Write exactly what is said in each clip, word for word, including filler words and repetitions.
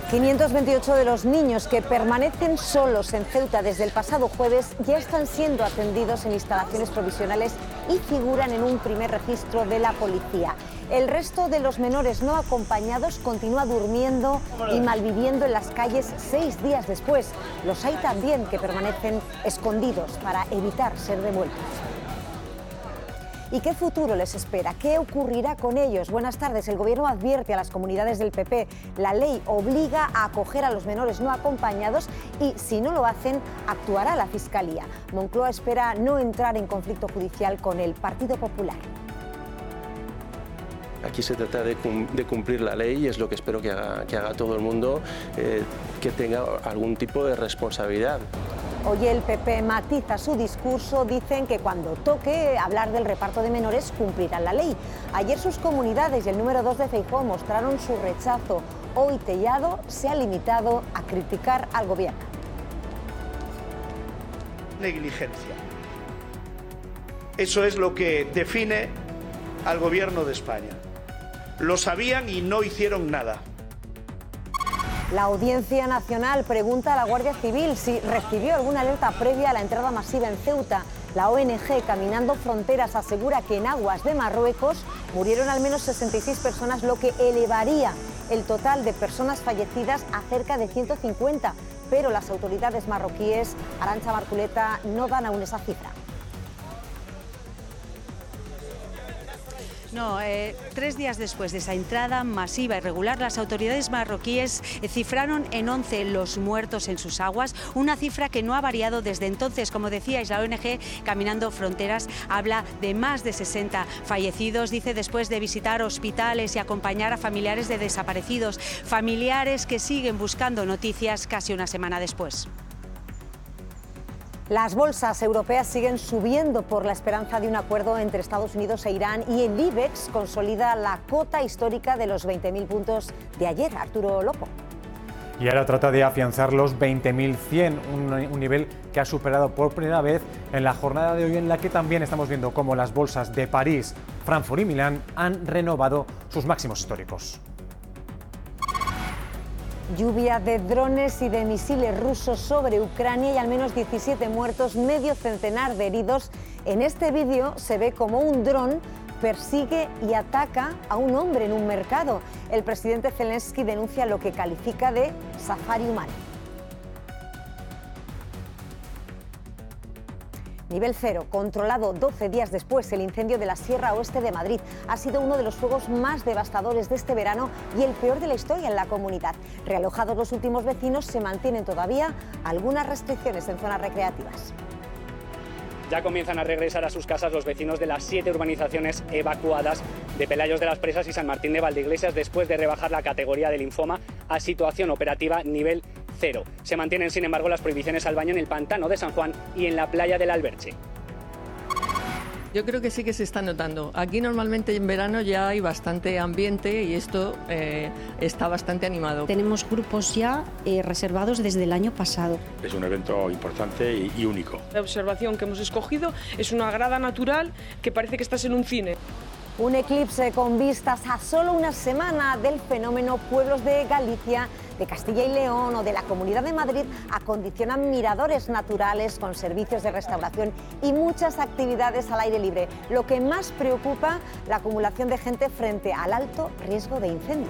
quinientos veintiocho de los niños que permanecen solos en Ceuta desde el pasado jueves ya están siendo atendidos en instalaciones provisionales y figuran en un primer registro de la policía. El resto de los menores no acompañados continúa durmiendo y malviviendo en las calles seis días después. Los hay también que permanecen escondidos para evitar ser devueltos. ¿Y qué futuro les espera? ¿Qué ocurrirá con ellos? Buenas tardes. El Gobierno advierte a las comunidades del P P. La ley obliga a acoger a los menores no acompañados y, si no lo hacen, actuará la Fiscalía. Moncloa espera no entrar en conflicto judicial con el Partido Popular. Aquí se trata de, de cumplir la ley y es lo que espero que haga, que haga todo el mundo, eh, que tenga algún tipo de responsabilidad. Hoy el P P matiza su discurso, dicen que cuando toque hablar del reparto de menores cumplirán la ley. Ayer sus comunidades y el número dos de Feijóo mostraron su rechazo. Hoy Tellado se ha limitado a criticar al gobierno. Negligencia. Eso es lo que define al gobierno de España. Lo sabían y no hicieron nada. La Audiencia Nacional pregunta a la Guardia Civil si recibió alguna alerta previa a la entrada masiva en Ceuta. La O N G Caminando Fronteras asegura que en aguas de Marruecos murieron al menos sesenta y seis personas, lo que elevaría el total de personas fallecidas a cerca de ciento cincuenta. Pero las autoridades marroquíes, Arantxa Marculeta, no dan aún esa cifra. No, eh, tres días después de esa entrada masiva y regular, las autoridades marroquíes cifraron en once los muertos en sus aguas, una cifra que no ha variado desde entonces. Como decíais, la O N G Caminando Fronteras habla de más de sesenta fallecidos, dice, después de visitar hospitales y acompañar a familiares de desaparecidos, familiares que siguen buscando noticias casi una semana después. Las bolsas europeas siguen subiendo por la esperanza de un acuerdo entre Estados Unidos e Irán y el IBEX consolida la cota histórica de los veinte mil puntos de ayer. Arturo Lopo. Y ahora trata de afianzar los veinte mil cien, un, un nivel que ha superado por primera vez en la jornada de hoy, en la que también estamos viendo cómo las bolsas de París, Frankfurt y Milán han renovado sus máximos históricos. Lluvia de drones y de misiles rusos sobre Ucrania y al menos diecisiete muertos, medio centenar de heridos. En este vídeo se ve como un dron persigue y ataca a un hombre en un mercado. El presidente Zelensky denuncia lo que califica de safari humano. Nivel cero, controlado doce días después, el incendio de la Sierra Oeste de Madrid ha sido uno de los fuegos más devastadores de este verano y el peor de la historia en la comunidad. Realojados los últimos vecinos, se mantienen todavía algunas restricciones en zonas recreativas. Ya comienzan a regresar a sus casas los vecinos de las siete urbanizaciones evacuadas de Pelayos de las Presas y San Martín de Valdeiglesias después de rebajar la categoría de linfoma a situación operativa nivel cero. Se mantienen, sin embargo, las prohibiciones al baño en el pantano de San Juan y en la playa del Alberche. Yo creo que sí que se está notando. Aquí normalmente en verano ya hay bastante ambiente y esto eh, está bastante animado. Tenemos grupos ya eh, reservados desde el año pasado. Es un evento importante y, y único. La observación que hemos escogido es una grada natural que parece que estás en un cine. Un eclipse con vistas a solo una semana del fenómeno. Pueblos de Galicia, de Castilla y León o de la Comunidad de Madrid acondicionan miradores naturales con servicios de restauración y muchas actividades al aire libre. Lo que más preocupa, la acumulación de gente frente al alto riesgo de incendios.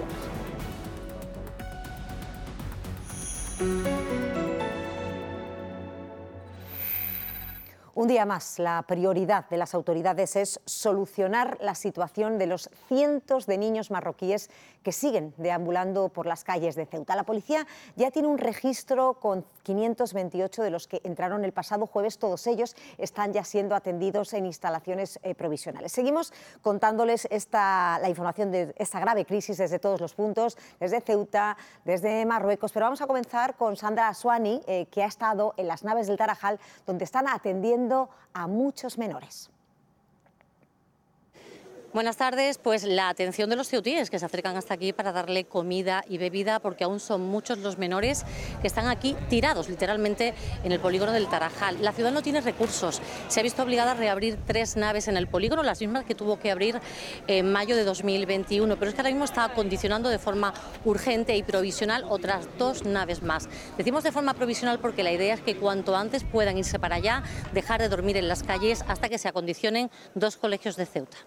Un día más, la prioridad de las autoridades es solucionar la situación de los cientos de niños marroquíes que siguen deambulando por las calles de Ceuta. La policía ya tiene un registro con quinientos veintiocho de los que entraron el pasado jueves. Todos ellos están ya siendo atendidos en instalaciones eh, provisionales. Seguimos contándoles esta, la información de esta grave crisis desde todos los puntos, desde Ceuta, desde Marruecos. Pero vamos a comenzar con Sandra Aswani, eh, que ha estado en las naves del Tarajal, donde están atendiendo a muchos menores. Buenas tardes. Pues la atención de los ceutíes que se acercan hasta aquí para darle comida y bebida, porque aún son muchos los menores que están aquí tirados literalmente en el polígono del Tarajal. La ciudad no tiene recursos. Se ha visto obligada a reabrir tres naves en el polígono, las mismas que tuvo que abrir en mayo de dos mil veintiuno. Pero es que ahora mismo está acondicionando de forma urgente y provisional otras dos naves más. Decimos de forma provisional porque la idea es que cuanto antes puedan irse para allá, dejar de dormir en las calles hasta que se acondicionen dos colegios de Ceuta.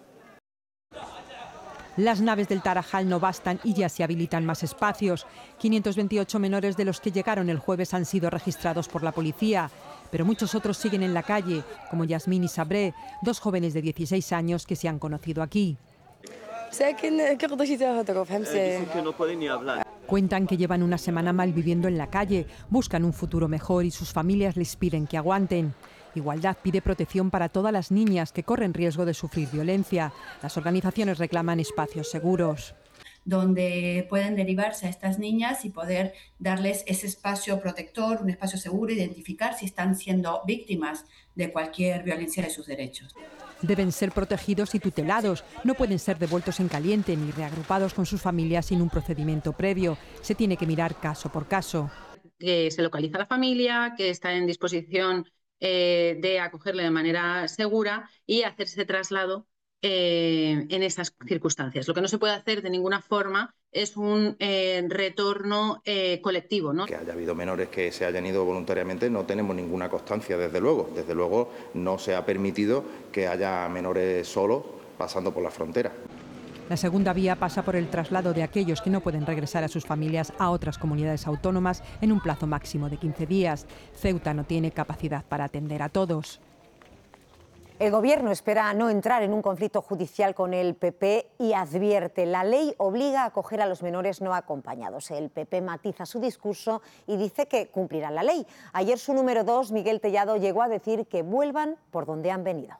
Las naves del Tarajal no bastan y ya se habilitan más espacios. quinientos veintiocho menores de los que llegaron el jueves han sido registrados por la policía, pero muchos otros siguen en la calle, como Yasmín y Sabré, dos jóvenes de dieciséis años que se han conocido aquí. Dicen que no pueden ni hablar. Cuentan que llevan una semana mal viviendo en la calle, buscan un futuro mejor y sus familias les piden que aguanten. Igualdad pide protección para todas las niñas que corren riesgo de sufrir violencia. Las organizaciones reclaman espacios seguros, donde pueden derivarse a estas niñas y poder darles ese espacio protector, un espacio seguro, identificar si están siendo víctimas de cualquier violencia de sus derechos. Deben ser protegidos y tutelados, no pueden ser devueltos en caliente ni reagrupados con sus familias sin un procedimiento previo. Se tiene que mirar caso por caso. Que se localiza a la familia, que está en disposición eh, de acogerle de manera segura y hacer ese traslado Eh, en esas circunstancias. Lo que no se puede hacer de ninguna forma es un eh, retorno eh, colectivo, ¿no? Que haya habido menores que se hayan ido voluntariamente no tenemos ninguna constancia, desde luego. Desde luego no se ha permitido que haya menores solos pasando por la frontera. La segunda vía pasa por el traslado de aquellos que no pueden regresar a sus familias a otras comunidades autónomas en un plazo máximo de quince días. Ceuta no tiene capacidad para atender a todos. El Gobierno espera no entrar en un conflicto judicial con el P P y advierte: la ley obliga a acoger a los menores no acompañados. El P P matiza su discurso y dice que cumplirán la ley. Ayer su número dos, Miguel Tellado, llegó a decir que vuelvan por donde han venido.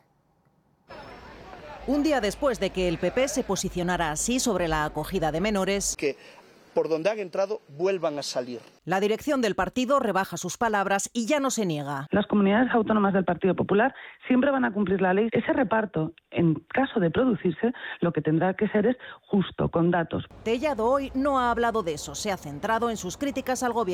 Un día después de que el P P se posicionara así sobre la acogida de menores, que por donde han entrado vuelvan a salir. La dirección del partido rebaja sus palabras y ya no se niega. Las comunidades autónomas del Partido Popular siempre van a cumplir la ley. Ese reparto, en caso de producirse, lo que tendrá que ser es justo, con datos. Tellado hoy no ha hablado de eso, se ha centrado en sus críticas al gobierno.